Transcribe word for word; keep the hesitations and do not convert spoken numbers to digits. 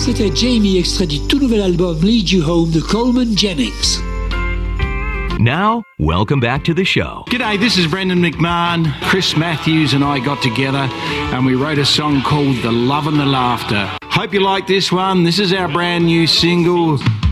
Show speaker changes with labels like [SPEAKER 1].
[SPEAKER 1] C'était Jamie, extrait du tout nouvel album Lead You Home de Coleman Jennings.
[SPEAKER 2] Now, welcome back to the show.
[SPEAKER 3] G'day, this is Brendan McMahon. Chris Matthews and I got together and we wrote a song called The Love and the Laughter. Hope you like this one. This is our brand new single.